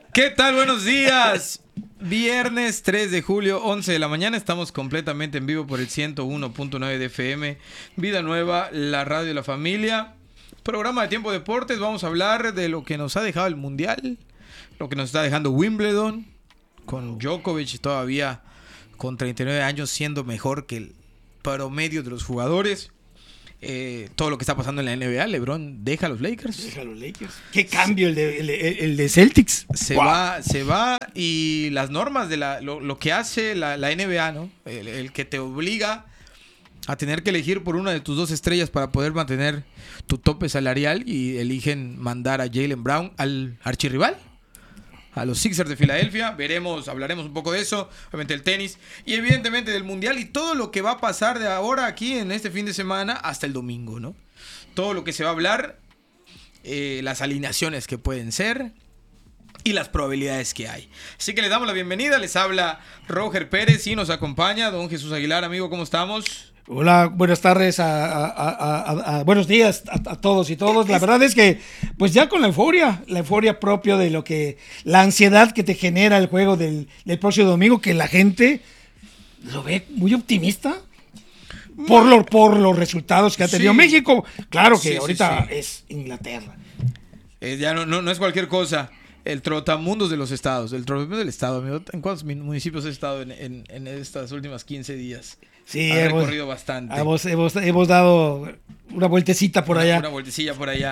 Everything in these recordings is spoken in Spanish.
¿Qué tal? Buenos días. Viernes 3 de julio, 11 de la mañana. Estamos completamente en vivo por el 101.9 de FM. Vida Nueva, la radio de la familia. Programa de Tiempo Deportes. Vamos a hablar de lo que nos ha dejado el Mundial, lo que nos está dejando Wimbledon, con Djokovic todavía con 39 años siendo mejor que el promedio de los jugadores. Todo lo que está pasando en la NBA. LeBron deja a los Lakers. Qué cambio el de Celtics. Se va y las normas de lo que hace la NBA, ¿no? El que te obliga a tener que elegir por una de tus dos estrellas para poder mantener tu tope salarial, y eligen mandar a Jaylen Brown al archirrival, a los Sixers de Filadelfia. Hablaremos un poco de eso, obviamente el tenis y evidentemente del Mundial y todo lo que va a pasar de ahora aquí en este fin de semana hasta el domingo, ¿no? Todo lo que se va a hablar, las alineaciones que pueden ser y las probabilidades que hay. Así que les damos la bienvenida, les habla Roger Pérez y nos acompaña don Jesús Aguilar. Amigo, ¿cómo estamos? Hola, buenas tardes, buenos días a todos y todos. La verdad es que, pues ya con la euforia propia de lo que, la ansiedad que te genera el juego del próximo domingo, que la gente lo ve muy optimista por los resultados que ha tenido México. Claro que ahorita es Inglaterra. Ya no es cualquier cosa. El trotamundos de los estados, el trotamundos del estado, amigo. ¿En cuántos municipios he estado en estas últimas 15 días? Sí, ha recorrido bastante. Hemos dado una vueltecita por allá. Una vueltecilla por allá.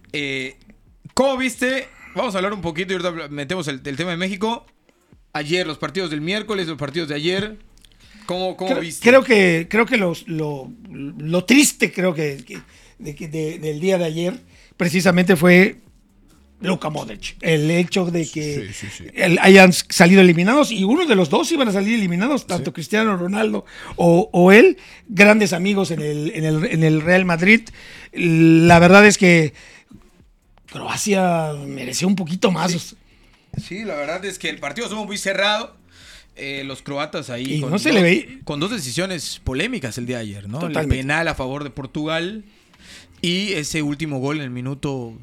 ¿Cómo viste? Vamos a hablar un poquito y ahorita metemos el tema de México. Ayer, los partidos del miércoles, los partidos de ayer. ¿Cómo viste? Creo que lo triste, del día de ayer, precisamente fue Luka Modric. El hecho de que hayan salido eliminados, y uno de los dos iban a salir eliminados, tanto Cristiano Ronaldo o él, grandes amigos en el Real Madrid. La verdad es que Croacia mereció un poquito más. Sí, la verdad es que el partido estuvo muy cerrado. Los croatas ahí con dos decisiones polémicas el día de ayer, ¿no? Totalmente. El penal a favor de Portugal y ese último gol en el minuto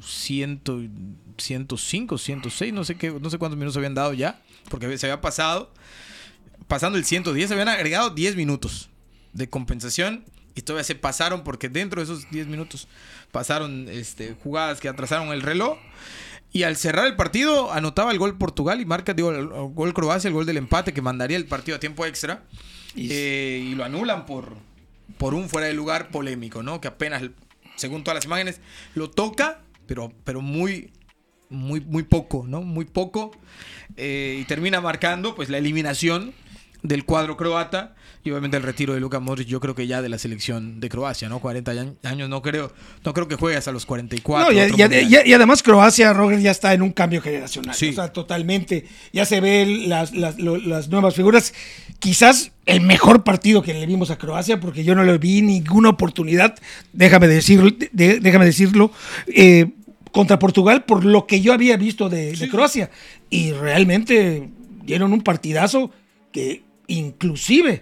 105, 106, no sé cuántos minutos habían dado ya, porque se había pasando el 110, se habían agregado 10 minutos de compensación y todavía se pasaron, porque dentro de esos 10 minutos pasaron jugadas que atrasaron el reloj. Y al cerrar el partido anotaba el gol Portugal y marca, el gol Croacia, el gol del empate que mandaría el partido a tiempo extra. Y lo anulan por un fuera de lugar polémico, ¿no? Que apenas, según todas las imágenes, lo toca, pero muy poco, ¿no? Muy poco. Y termina marcando pues la eliminación del cuadro croata y obviamente el retiro de Luka Modric, yo creo que ya de la selección de Croacia, ¿no? 40 años, no creo que juegues a los 44. No, y además Croacia, Roger, ya está en un cambio generacional. Sí. O sea, totalmente. Ya se ven las nuevas figuras. Quizás el mejor partido que le vimos a Croacia, porque yo no le vi ninguna oportunidad, déjame decirlo, contra Portugal, por lo que yo había visto de Croacia. Y realmente dieron un partidazo que inclusive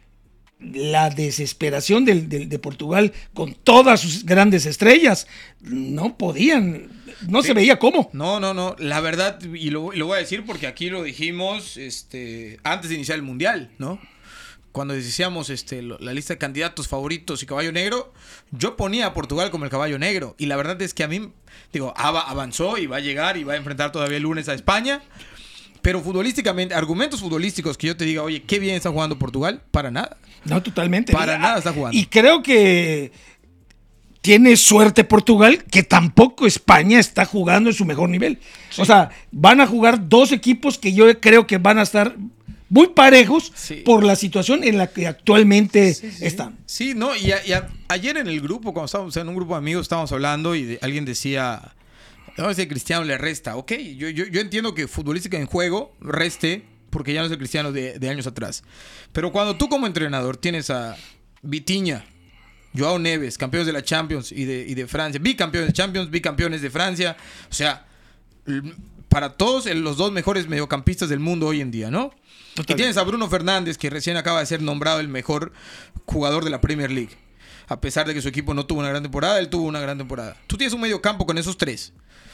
la desesperación de Portugal con todas sus grandes estrellas no podían, se veía cómo. No, la verdad, y lo voy a decir porque aquí lo dijimos antes de iniciar el Mundial, ¿no? Cuando decíamos la lista de candidatos favoritos y caballo negro, yo ponía a Portugal como el caballo negro, y la verdad es que a mí, avanzó y va a llegar y va a enfrentar todavía el lunes a España. Pero futbolísticamente, argumentos futbolísticos que yo te diga, oye, qué bien está jugando Portugal, para nada. No, totalmente. Para nada está jugando. Y creo que tiene suerte Portugal, que tampoco España está jugando en su mejor nivel. Sí. O sea, van a jugar dos equipos que yo creo que van a estar muy parejos por la situación en la que actualmente están. Sí, no, y ayer en el grupo, cuando estábamos en un grupo de amigos, estábamos hablando y alguien decía, no, ese Cristiano le resta. Ok, yo entiendo que futbolística en juego reste, porque ya no es el Cristiano de años atrás. Pero cuando tú como entrenador tienes a Vitinha, Joao Neves, campeones de la Champions y de Francia, bicampeones de Champions, bicampeones de Francia, o sea, para todos los dos mejores mediocampistas del mundo hoy en día, ¿no? Totalmente. Y tienes a Bruno Fernández, que recién acaba de ser nombrado el mejor jugador de la Premier League. A pesar de que su equipo no tuvo una gran temporada, él tuvo una gran temporada. Tú tienes un mediocampo con esos tres.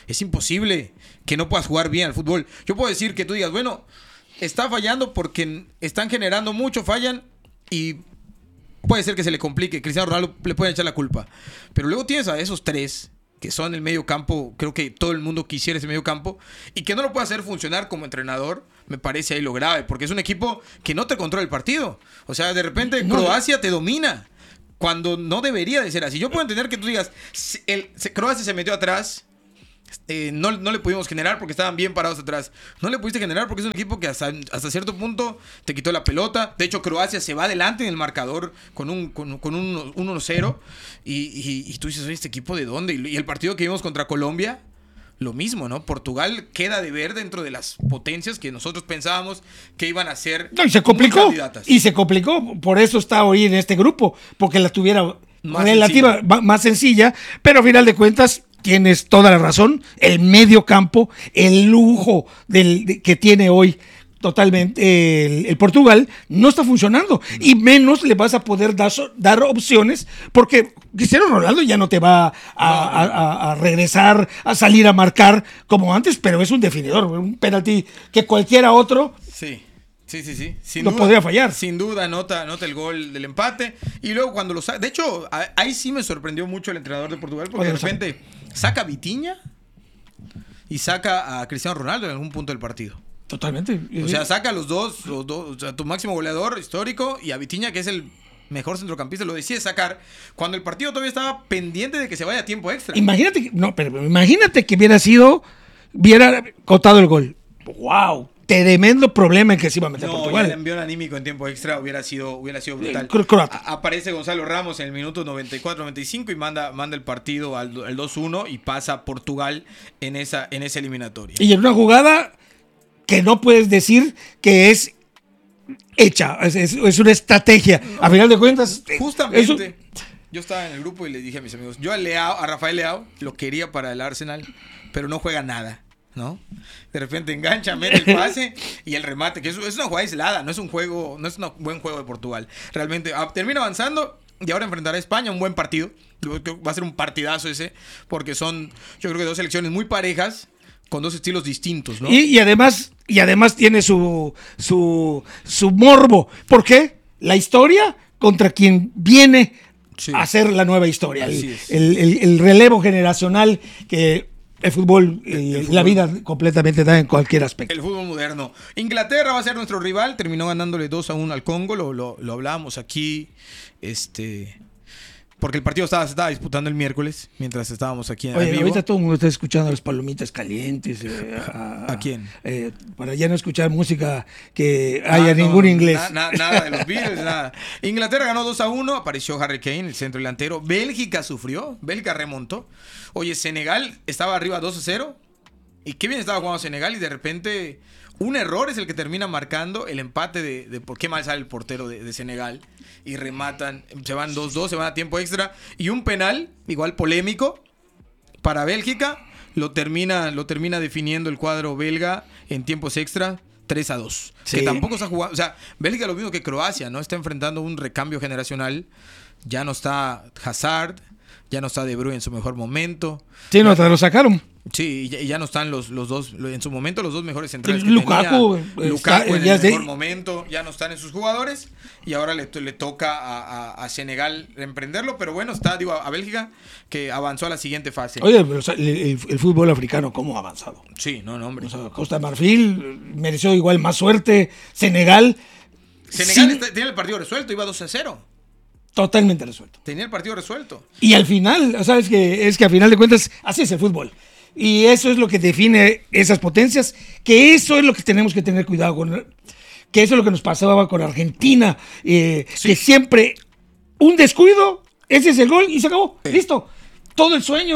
Es imposible que no puedas jugar bien al fútbol. Yo puedo decir que tú digas, bueno, está fallando porque están generando mucho, fallan y puede ser que se le complique. Cristiano Ronaldo le pueden echar la culpa. Pero luego tienes a esos tres que son el medio campo, creo que todo el mundo quisiera ese medio campo, y que no lo puede hacer funcionar como entrenador, me parece ahí lo grave, porque es un equipo que no te controla el partido. O sea, de repente Croacia te domina, cuando no debería de ser así. Yo puedo entender que tú digas, Croacia se metió atrás, no le pudimos generar porque estaban bien parados atrás. No le pudiste generar porque es un equipo que hasta cierto punto te quitó la pelota. De hecho, Croacia se va adelante en el marcador con un 1-0. Y tú dices, oye, ¿este equipo de dónde? Y el partido que vimos contra Colombia, lo mismo, ¿no? Portugal queda de ver dentro de las potencias que nosotros pensábamos que iban a ser. No, y se complicó. Y se complicó. Por eso está hoy en este grupo. Porque la tuviera más sencilla. Pero a final de cuentas, tienes toda la razón. El medio campo, el lujo que tiene hoy totalmente el Portugal, no está funcionando. Y menos le vas a poder dar opciones, porque Cristiano Ronaldo ya no te va a regresar, a salir a marcar como antes, pero es un definidor, un penalti que cualquiera otro... Sí. Sin no duda, podría fallar. Sin duda anota el gol del empate. Y luego cuando lo saca... De hecho, ahí sí me sorprendió mucho el entrenador de Portugal, porque de repente saca a Vitinha y saca a Cristiano Ronaldo en algún punto del partido. Totalmente. O sea, saca a los dos, o sea, tu máximo goleador histórico y a Vitinha, que es el mejor centrocampista, lo decide sacar cuando el partido todavía estaba pendiente de que se vaya a tiempo extra. Imagínate que hubiera cotado el gol. ¡Wow! Tremendo problema en que se iba a meter Portugal. El envío anímico en tiempo extra hubiera sido brutal. Aparece Gonzalo Ramos en el minuto 94-95 y manda el partido al 2-1 y pasa Portugal en esa eliminatoria. Y en una jugada que no puedes decir que es hecha, es una estrategia. A final de cuentas, justamente yo estaba en el grupo y le dije a mis amigos, yo a Rafael Leao lo quería para el Arsenal, pero no juega nada, ¿no? De repente engancha, mete el pase y el remate, que es una jugada aislada, no es un buen juego de Portugal. Realmente termina avanzando y ahora enfrentará a España, un buen partido. Va a ser un partidazo ese, porque son, yo creo que dos selecciones muy parejas, con dos estilos distintos, ¿no? Y además tiene su morbo. ¿Por qué? La historia contra quien viene a hacer la nueva historia. El relevo generacional que el fútbol, la vida completamente da en cualquier aspecto. El fútbol moderno. Inglaterra va a ser nuestro rival. Terminó ganándole 2-1 al Congo. Lo hablábamos aquí. Porque el partido se estaba disputando el miércoles, mientras estábamos aquí en vivo. Ahorita todo el mundo está escuchando las palomitas calientes. ¿A quién? Para ya no escuchar música que haya ningún inglés. Nada de los Beatles, nada. Inglaterra ganó 2-1, apareció Harry Kane, el centro delantero. Bélgica sufrió, Bélgica remontó. Oye, Senegal estaba arriba 2-0. Y qué bien estaba jugando Senegal y de repente un error es el que termina marcando el empate de por qué mal sale el portero de Senegal. Y rematan, se van 2-2, se van a tiempo extra. Y un penal, igual polémico, para Bélgica, lo termina definiendo el cuadro belga en tiempos extra, 3-2. Sí. Que tampoco está jugando, o sea, Bélgica lo mismo que Croacia, ¿no? Está enfrentando un recambio generacional. Ya no está Hazard, ya no está De Bruyne en su mejor momento. Sí, lo sacaron. Sí, y ya no están los dos, en su momento, los dos mejores centrales. Lukaku en el mejor momento, ya no están en sus jugadores. Y ahora le toca a Senegal reemprenderlo. Pero bueno, a Bélgica, que avanzó a la siguiente fase. Oye, pero el fútbol africano, ¿cómo ha avanzado? Sí, no, hombre. O sea, Costa de Marfil mereció igual más suerte. Senegal tenía el partido resuelto, iba 2-0. Totalmente resuelto. Tenía el partido resuelto. Y al final, ¿sabes qué? Es que a final de cuentas, así es el fútbol. Y eso es lo que define esas potencias, que eso es lo que tenemos que tener cuidado con, que eso es lo que nos pasaba con Argentina, que siempre un descuido, ese es el gol y se acabó, listo. Todo el sueño,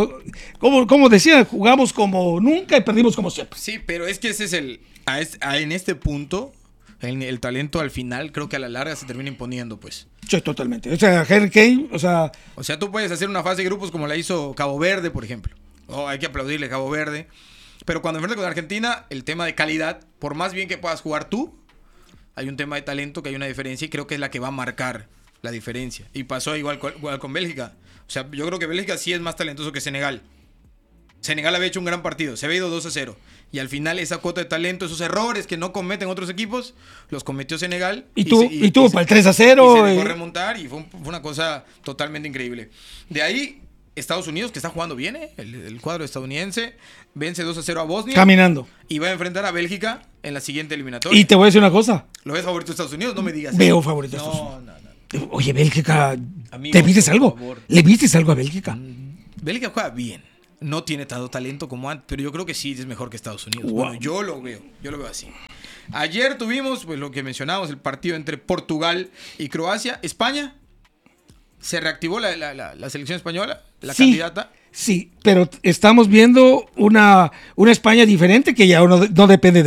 como decía, jugamos como nunca y perdimos como siempre. Sí, pero es que ese es en este punto, el talento al final, creo que a la larga se termina imponiendo, pues. Sí, totalmente. O sea, Harry Kane, o sea, tú puedes hacer una fase de grupos como la hizo Cabo Verde, por ejemplo. Hay que aplaudirle a Cabo Verde. Pero cuando enfrentas con Argentina, el tema de calidad, por más bien que puedas jugar tú, hay un tema de talento que hay una diferencia y creo que es la que va a marcar la diferencia. Y pasó igual con Bélgica. O sea, yo creo que Bélgica sí es más talentoso que Senegal. Senegal había hecho un gran partido, se había ido 2-0. Y al final esa cuota de talento, esos errores que no cometen otros equipos, los cometió Senegal. Y tuvo para el 3-0. Y se dejó remontar y fue una cosa totalmente increíble. De ahí, Estados Unidos, que está jugando bien, el cuadro estadounidense, vence 2-0 a Bosnia. Caminando. Y va a enfrentar a Bélgica en la siguiente eliminatoria. Y te voy a decir una cosa. ¿Lo ves favorito de Estados Unidos? No me digas. Veo favorito de Estados Unidos. No. Oye, Bélgica, Amigo, ¿te vistes algo? favor. ¿Le vistes algo a Bélgica? Bélgica juega bien. No tiene tanto talento como antes, pero yo creo que sí es mejor que Estados Unidos. Wow. Bueno, yo lo veo así. Ayer tuvimos, pues lo que mencionábamos, el partido entre Portugal y Croacia. España, se reactivó la selección española, la candidata. Sí, pero estamos viendo una España diferente que ya no depende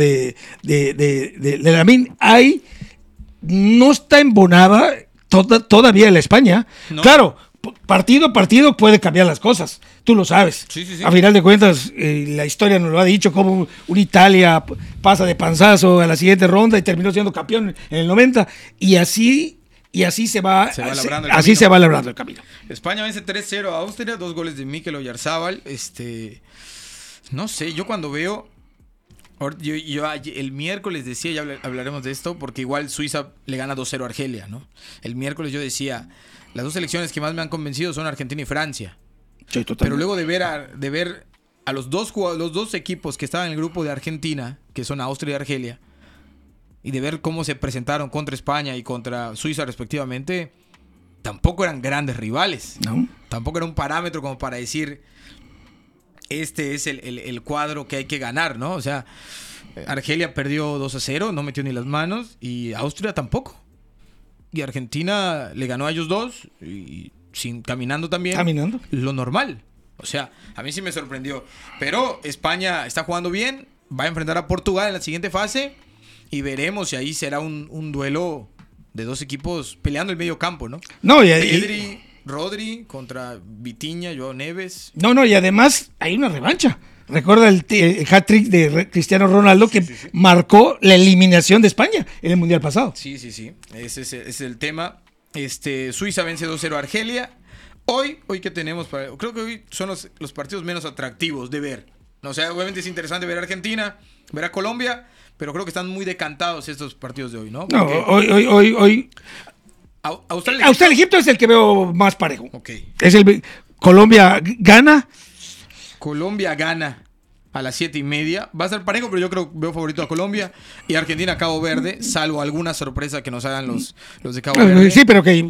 de Lamine. No está embonada todavía la España. No. Claro, partido a partido puede cambiar las cosas. Tú lo sabes. Sí. A final de cuentas, la historia nos lo ha dicho, como un Italia pasa de panzazo a la siguiente ronda y terminó siendo campeón en el 90. Y así se va labrando el camino. España vence 3-0 a Austria, 2 goles de Mikel Oyarzabal. No sé, yo cuando veo... Yo el miércoles decía, ya hablaremos de esto, porque igual Suiza le gana 2-0 a Argelia, ¿no? El miércoles yo decía, las dos selecciones que más me han convencido son Argentina y Francia. Sí, pero luego de ver a los dos equipos que estaban en el grupo de Argentina, que son Austria y Argelia, y de ver cómo se presentaron contra España y contra Suiza respectivamente, tampoco eran grandes rivales. No. Tampoco era un parámetro como para decir, este es el cuadro que hay que ganar, ¿no? O sea, Argelia perdió 2-0, no metió ni las manos, y Austria tampoco. Y Argentina le ganó a ellos dos, y caminando también. Caminando. Lo normal. O sea, a mí sí me sorprendió. Pero España está jugando bien, va a enfrentar a Portugal en la siguiente fase, y veremos si ahí será un duelo de dos equipos peleando el medio campo, ¿no? No, Pedri, Rodri contra Vitinha, Joao Neves. No, y además hay una revancha. Recuerda el hat-trick de Cristiano Ronaldo que marcó la eliminación de España en el Mundial pasado. Sí. Ese es el tema. Suiza vence 2-0 a Argelia. Hoy que tenemos, creo que hoy son los partidos menos atractivos de ver. O sea, obviamente es interesante ver a Argentina, ver a Colombia, pero creo que están muy decantados estos partidos de hoy, ¿no? Porque hoy. Australia-Egipto es el que veo más parejo. Okay. Colombia gana a las 7:30. Va a ser parejo, pero yo veo favorito a Colombia. Y Argentina-Cabo Verde, salvo alguna sorpresa que nos hagan los de Cabo Verde. Sí, pero que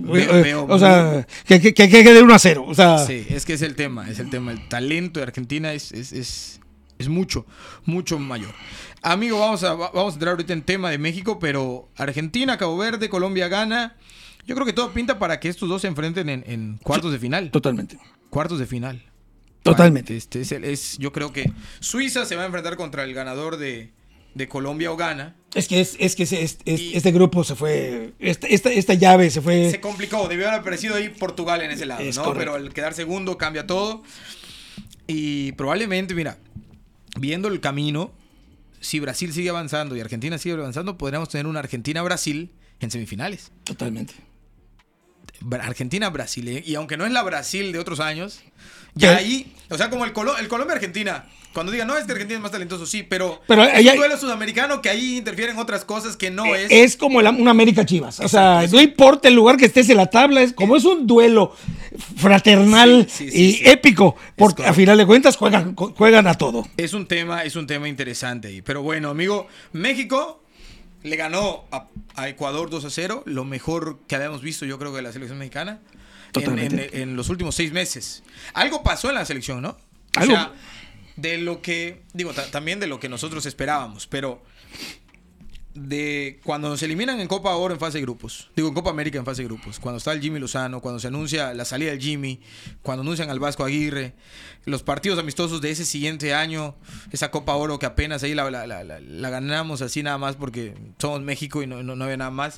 quede 1-0. O sea. Sí, es que es el tema. El talento de Argentina es mucho, mucho mayor. Amigo, vamos a entrar ahorita en tema de México, pero Argentina, Cabo Verde, Colombia gana. Yo creo que todo pinta para que estos dos se enfrenten en cuartos de final. Totalmente. Cuartos de final. Totalmente. Yo creo que Suiza se va a enfrentar contra el ganador de Colombia o Ghana. Este grupo se fue. Esta llave se fue. Se complicó. Debió haber aparecido ahí Portugal en ese lado, ¿no? Correcto. Pero al quedar segundo cambia todo. Y probablemente, mira, viendo el camino, si Brasil sigue avanzando y Argentina sigue avanzando, podríamos tener una Argentina-Brasil en semifinales. Totalmente. Argentina-Brasil, y aunque no es la Brasil de otros años, ya ahí, o sea, como el Colombia-Argentina, cuando digan, no, Argentina es más talentoso, sí, pero es un duelo sudamericano que ahí interfieren otras cosas que no es. Es como una América Chivas, o sea, no importa el lugar que estés en la tabla, es un duelo fraternal y épico, porque a final de cuentas juegan a todo. Es un tema interesante ahí, pero bueno, amigo, México le ganó a Ecuador 2-0, lo mejor que habíamos visto, yo creo, de la selección mexicana en los últimos 6 meses. Algo pasó en la selección, ¿no? O sea, de lo que, también de lo que nosotros esperábamos, pero de cuando nos eliminan en Copa Oro en fase de grupos, en Copa América en fase de grupos, cuando está el Jimmy Lozano, cuando se anuncia la salida del Jimmy, cuando anuncian al Vasco Aguirre, los partidos amistosos de ese siguiente año, esa Copa Oro que apenas ahí la ganamos así nada más porque somos México y no había nada más.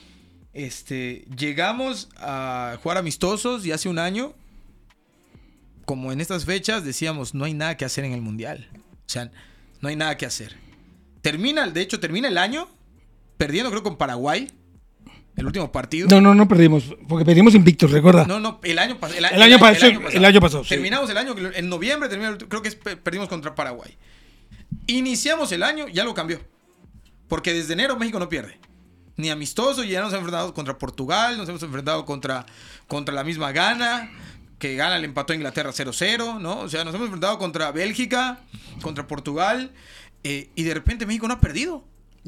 Llegamos a jugar amistosos y hace un año, como en estas fechas, decíamos, no hay nada que hacer en el Mundial. O sea, no hay nada que hacer. Termina el año perdiendo, creo, con Paraguay el último partido. No perdimos, porque perdimos invictos, recuerda. No, el año pasado. El año pasado. Terminamos el año, en noviembre, creo que perdimos contra Paraguay. Iniciamos el año, ya lo cambió. Porque desde enero México no pierde. Ni amistoso, y ya nos hemos enfrentado contra Portugal, nos hemos enfrentado contra la misma Ghana, que Ghana le empató a Inglaterra 0-0, ¿no? O sea, nos hemos enfrentado contra Bélgica, contra Portugal, y de repente México no ha perdido.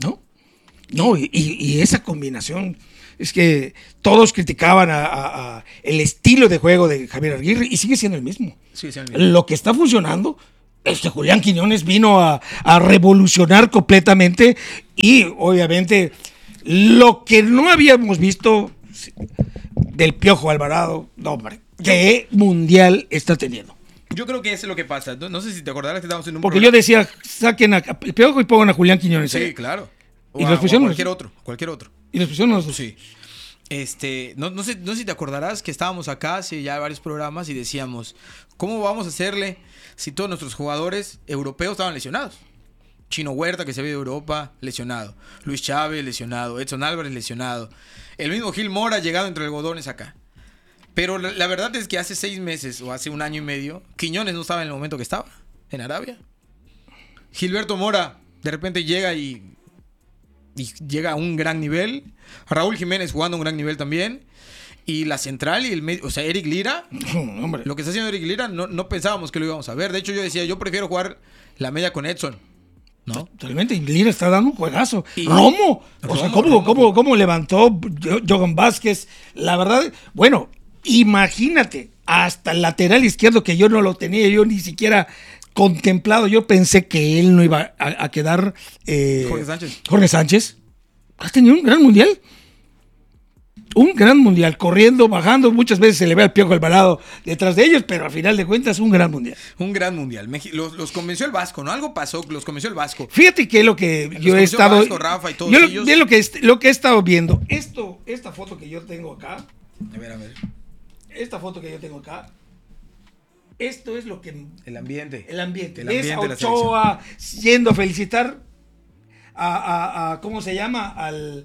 No, y esa combinación, es que todos criticaban a el estilo de juego de Javier Aguirre, y sigue siendo el mismo. Lo que está funcionando es que Julián Quiñones vino a revolucionar completamente, y obviamente lo que no habíamos visto del Piojo Alvarado, no, hombre, ¿qué mundial está teniendo? Yo creo que eso es lo que pasa. No sé si te acordarás que estábamos en un Porque programa. yo decía, saquen a Piojo y pongan a Julián Quiñones. Sí, claro. Y los pusieron cualquier otro. Y los pusieron los dos. Sí. No sé si te acordarás que estábamos acá hace ya varios programas y decíamos, ¿cómo vamos a hacerle si todos nuestros jugadores europeos estaban lesionados? Chino Huerta, que se había ido a Europa, lesionado. Luis Chávez, lesionado. Edson Álvarez, lesionado. El mismo Gil Mora, llegado entre algodones acá. Pero la verdad es que hace 6 meses o hace un año y medio, Quiñones no estaba en el momento que estaba, en Arabia. Gilberto Mora, de repente llega y llega a un gran nivel. Raúl Jiménez jugando a un gran nivel también. Y la central y el medio, o sea, Eric Lira. Hombre. Lo que está haciendo Eric Lira no pensábamos que lo íbamos a ver. De hecho, yo decía, yo prefiero jugar la media con Edson, ¿no? Totalmente, Lira está dando un juegazo. Romo, ¿cómo levantó Jogan Vázquez? La verdad, bueno, imagínate, hasta el lateral izquierdo, que yo no lo tenía, yo ni siquiera contemplado, yo pensé que él no iba a quedar. Jorge Sánchez ha tenido un gran mundial. Un gran mundial, corriendo, bajando, muchas veces se le ve al Piojo Alvarado detrás de ellos, pero al final de cuentas un gran mundial. Un gran mundial. Los convenció el Vasco, ¿no? Algo pasó, los convenció el Vasco. Fíjate que es lo que yo he estado... Vasco, Rafa y todos ellos. De lo que he estado viendo, esta foto que yo tengo acá... A ver. Esta foto que yo tengo acá, esto es lo que... El ambiente. Es a Ochoa yendo a felicitar a ¿cómo se llama? Al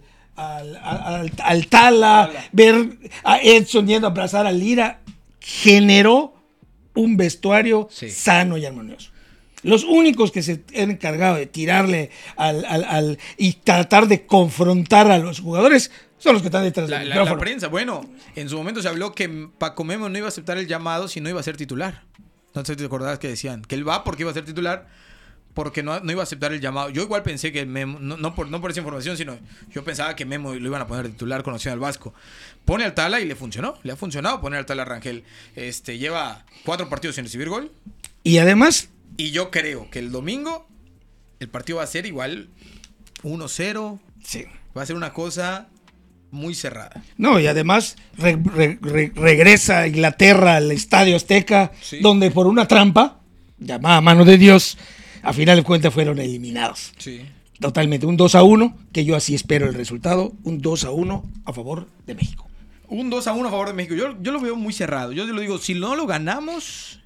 Tala, ver a Edson yendo a abrazar a Lira, generó un vestuario sano y armonioso. Los únicos que se han encargado de tirarle y tratar de confrontar a los jugadores son los que están detrás del micrófono. La prensa, bueno, en su momento se habló que Paco Memo no iba a aceptar el llamado si no iba a ser titular. No sé si te acordabas que decían que él va porque iba a ser titular, porque no iba a aceptar el llamado. Yo igual pensé que Memo, no por esa información, sino yo pensaba que Memo lo iban a poner titular con opción al Vasco. Pone al Tala y le funcionó. Le ha funcionado poner al Tala Rangel. Lleva 4 partidos sin recibir gol. Y además... Y yo creo que el domingo el partido va a ser igual 1-0. Sí. Va a ser una cosa muy cerrada. No, y además regresa a Inglaterra al Estadio Azteca, donde por una trampa, llamada mano de Dios, a final de cuentas fueron eliminados. Sí. Totalmente. Un 2-1, que yo así espero el resultado. Un 2-1 a favor de México. Un 2-1 a favor de México. Yo lo veo muy cerrado. Yo te lo digo, si no lo ganamos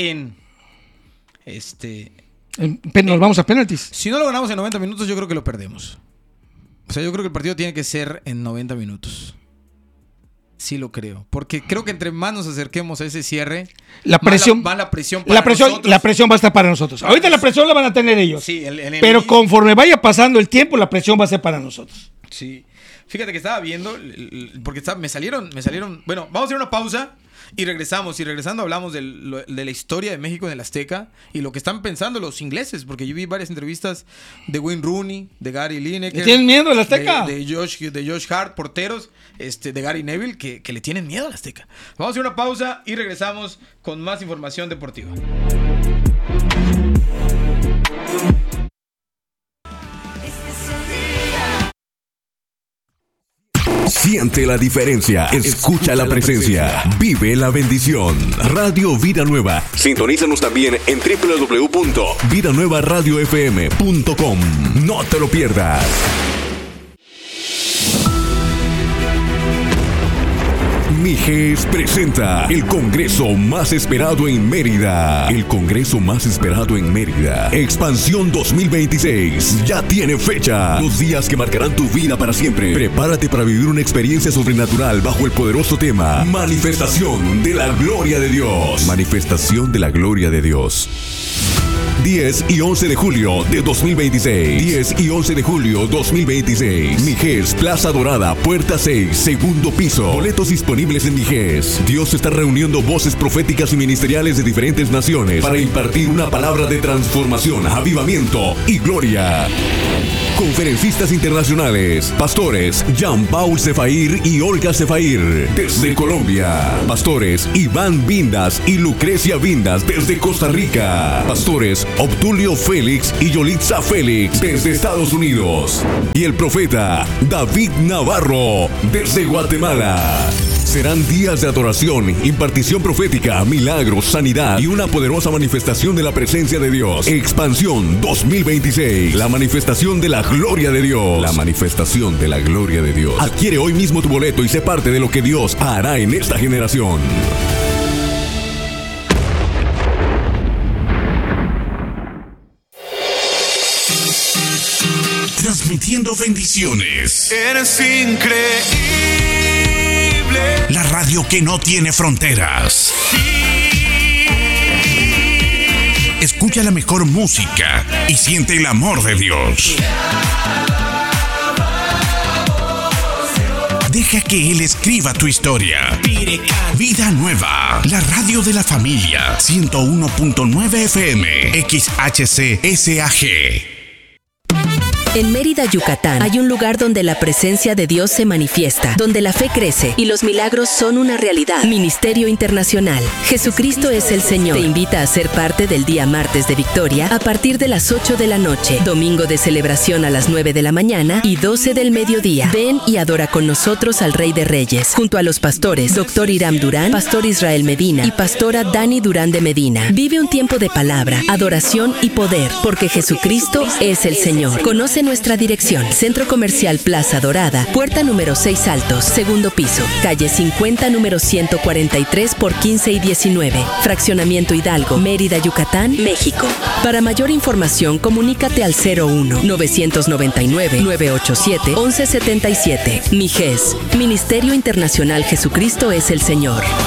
nos vamos a penaltis. Si no lo ganamos en 90 minutos, yo creo que lo perdemos. O sea, yo creo que el partido tiene que ser en 90 minutos. Sí lo creo. Porque creo que entre más nos acerquemos a ese cierre, la presión va la presión para nosotros. La presión va a estar para nosotros. Ahorita la presión la van a tener ellos. Sí, pero conforme vaya pasando el tiempo, la presión va a ser para nosotros. Sí. Fíjate que estaba viendo, porque me salieron. Bueno, vamos a hacer una pausa y regresamos. Y regresando hablamos de la historia de México en el Azteca y lo que están pensando los ingleses. Porque yo vi varias entrevistas de Wayne Rooney, de Gary Lineker. ¿Tienen miedo al Azteca? De Josh Hart, porteros, de Gary Neville, que le tienen miedo al Azteca. Vamos a hacer una pausa y regresamos con más información deportiva. Siente la diferencia, escucha la presencia, vive la bendición. Radio Vida Nueva. Sintonízanos también en www.vidanuevaradiofm.com. No te lo pierdas. Mijes presenta el congreso más esperado en Mérida. El congreso más esperado en Mérida. Expansión 2026. Ya tiene fecha. 2 días que marcarán tu vida para siempre. Prepárate para vivir una experiencia sobrenatural bajo el poderoso tema Manifestación de la Gloria de Dios. Manifestación de la Gloria de Dios. 10 y 11 de julio de 2026. 10 y 11 de julio 2026. Mijes, Plaza Dorada, puerta 6, segundo piso. Boletos disponibles en Mijes. Dios está reuniendo voces proféticas y ministeriales de diferentes naciones para impartir una palabra de transformación, avivamiento y gloria. Conferencistas internacionales. Pastores Jean-Paul Sefair y Olga Sefair desde Colombia. Pastores Iván Vindas y Lucrecia Vindas desde Costa Rica. Pastores Obdulio Félix y Yolitza Félix desde Estados Unidos. Y el profeta David Navarro desde Guatemala. Serán días de adoración, impartición profética, milagros, sanidad y una poderosa manifestación de la presencia de Dios. Expansión 2026. La manifestación de la gloria de Dios. La manifestación de la gloria de Dios. Adquiere hoy mismo tu boleto y sé parte de lo que Dios hará en esta generación. Transmitiendo bendiciones. Eres increíble. La radio que no tiene fronteras. Escucha la mejor música y siente el amor de Dios. Deja que Él escriba tu historia. Vida Nueva, la radio de la familia. 101.9 FM, XHCSAG. En Mérida, Yucatán, hay un lugar donde la presencia de Dios se manifiesta, donde la fe crece y los milagros son una realidad. Ministerio Internacional. Jesucristo es el Señor. Te invita a ser parte del día martes de Victoria a partir de las 8 de la noche, domingo de celebración a las 9 de la mañana y 12 del mediodía. Ven y adora con nosotros al Rey de Reyes, junto a los pastores Dr. Hiram Durán, Pastor Israel Medina y Pastora Dani Durán de Medina. Vive un tiempo de palabra, adoración y poder, porque Jesucristo es el Señor. Conoce nuestra dirección: Centro Comercial Plaza Dorada, puerta número 6 Altos, segundo piso, calle 50, número 143 por 15 y 19, Fraccionamiento Hidalgo, Mérida, Yucatán, México. Para mayor información, comunícate al 01-999-987-1177. Mijes, Ministerio Internacional Jesucristo es el Señor.